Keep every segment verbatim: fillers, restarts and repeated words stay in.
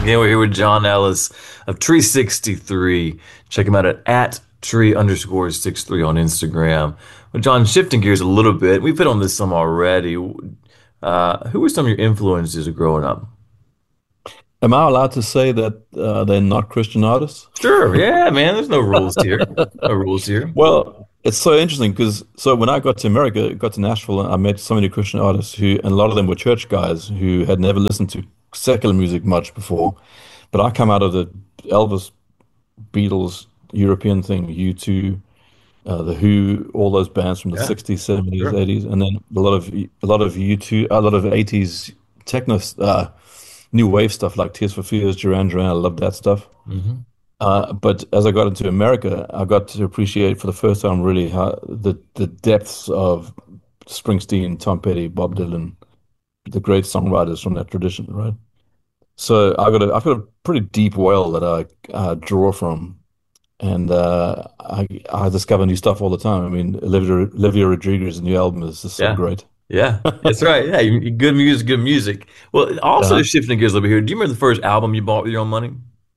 Yeah, we're here with John Ellis of Tree sixty-three. Check him out at, at tree underscore six three on Instagram. Well, John, shifting gears a little bit, we've hit on this some already. Uh, who were some of your influences growing up? Am I allowed to say that uh, they're not Christian artists? Sure, yeah, man. There's no rules here. No rules here. Well, it's so interesting because so when I got to America, got to Nashville, I met so many Christian artists who, and a lot of them were church guys who had never listened to secular music much before. But I come out of the Elvis, Beatles, European thing, U two, uh, the Who, all those bands from the Yeah, sixties, seventies, sure. eighties, and then a lot of a lot of U two, a lot of eighties techno, uh, new wave stuff like Tears for Fears, Duran Duran. I love that stuff. Hmm. Uh, but as I got into America, I got to appreciate for the first time really how the the depths of Springsteen, Tom Petty, Bob Dylan, the great songwriters from that tradition, right? So I got a I've got a pretty deep well that I uh, draw from, and uh, I I discover new stuff all the time. I mean, Olivia Olivia Rodrigo's new album is just so Yeah, great. yeah, that's right. Yeah, you- good music, good music. Well, also Uh, shifting gears a little bit here. Do you remember the first album you bought with your own money?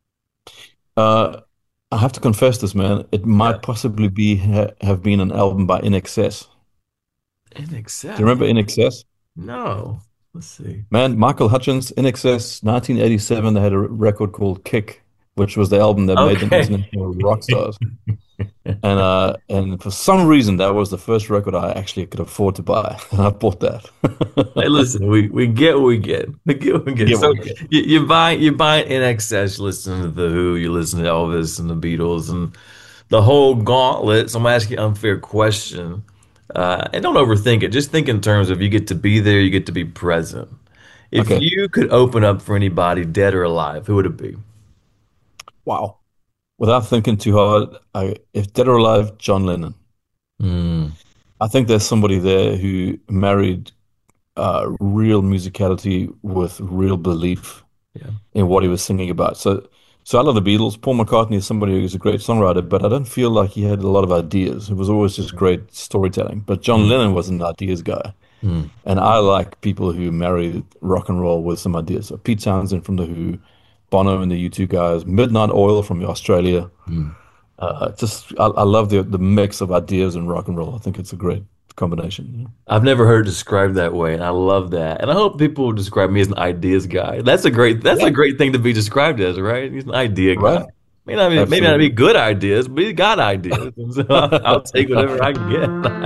uh, I have to confess this, man. It Yeah. might possibly be ha have been an album by In Excess. In Do you excess. remember In Excess? No. Let's see. Man, Michael Hutchence, In Excess, nineteen eighty-seven, they had a record called Kick, which was the album that made them Okay. international rock stars. And uh, and for some reason, that was the first record I actually could afford to buy, and I bought Hey, that. listen, we, we get what we get. We get what we get. Give what So we get. you, you buy you buy in excess, you listen to The Who, you listen to Elvis and the Beatles and the whole gauntlet. So I'm gonna ask you an unfair question. Uh, and don't overthink it. Just think in terms of you get to be there, you get to be present. If Okay. you could open up for anybody, dead or alive, who would it be? Wow. Without thinking too hard, I, if dead or alive, John Lennon. Hmm. I think there's somebody there who married uh, real musicality with real belief Yeah. in what he was singing about. So, so I love the Beatles. Paul McCartney is somebody who's a great songwriter, but I don't feel like he had a lot of ideas. It was always just great storytelling. But John Hmm. Lennon was an ideas guy, Hmm. and I like people who marry rock and roll with some ideas. So Pete Townsend from the Who, Bono and the U two guys, Midnight Oil from Australia. Hmm. Uh, just I, I love the the mix of ideas and rock and roll. I think it's a great combination. I've never heard it described that way, and I love that. And I hope people describe me as an ideas guy. That's a great that's a Yeah, great thing to be described as, right? He's an idea guy. right. May not be, maybe not be Absolutely. good ideas, but he's got ideas. And so I'll, I'll take whatever I can get.